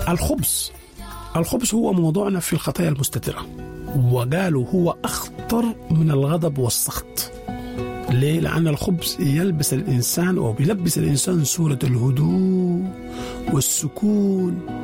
الخبث هو موضوعنا في الخطايا المستترة، وقالوا هو أخطر من الغضب والسخط. ليه؟ لأن الخبث يلبس الإنسان أو بيلبس الإنسان صورة الهدوء والسكون